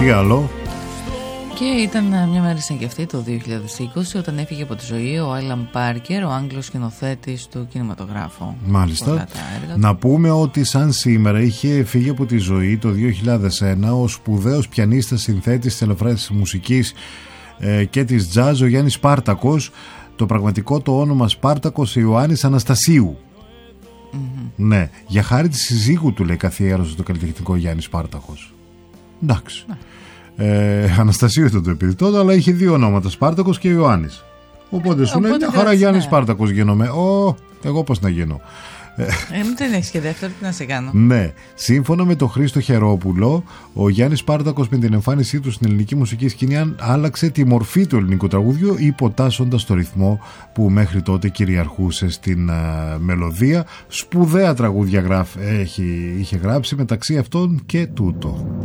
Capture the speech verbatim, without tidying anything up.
άλλο. Και ήταν μια μέρα σαν και αυτή το δύο χιλιάδες είκοσι όταν έφυγε από τη ζωή ο Άλαν Πάρκερ, ο Άγγλος σκηνοθέτης του κινηματογράφου. Μάλιστα. Να πούμε ότι σαν σήμερα είχε φύγει από τη ζωή το δύο χιλιάδες ένα ο σπουδαίος πιανίστας, συνθέτης της ελαφράς μουσικής ε, και της τζάζ, ο Γιάννης Σπάρτακος. Το πραγματικό το όνομα Σπάρτακος Ιωάννης Αναστασίου. Mm-hmm. Ναι, για χάρη της συζύγου του λέει καθιέρωσε το καλλιτεχνικό Γιάννης Σπάρτακος. Εντάξει. Mm-hmm. Ε, Αναστασίου ήταν το επιδιτό, αλλά είχε δύο ονόματα, Σπάρτακος και Ιωάννης. Οπότε σου λέει μια χαρά Γιάννης Σπάρτακος γίνομαι. Ω, εγώ πώς να γίνω. Ε, δεν έχεις και δεύτερο, τι να σε κάνω. Ναι, σύμφωνα με τον Χρήστο Χερόπουλο, ο Γιάννης Σπάρτακος με την εμφάνισή του στην ελληνική μουσική σκηνή άλλαξε τη μορφή του ελληνικού τραγουδιού, υποτάσσοντας το ρυθμό που μέχρι τότε κυριαρχούσε στην α, μελωδία. Σπουδαία τραγούδια γράφ, έχει, είχε γράψει, μεταξύ αυτών και τούτο.